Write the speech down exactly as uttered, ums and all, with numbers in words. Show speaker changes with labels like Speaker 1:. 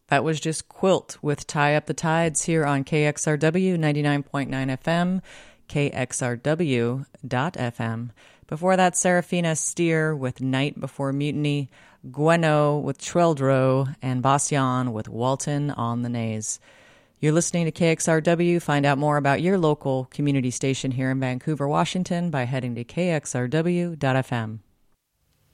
Speaker 1: That was just Quilt with Tie Up the Tides here on K X R W ninety-nine point nine F M, K X R W dot F M. Before that, Serafina Steer with Night Before Mutiny, Gweno with Treldro, and Bastian with Walton on the Nays. You're listening to K X R W. Find out more about your local community station here in Vancouver, Washington by heading to K X R W dot F M.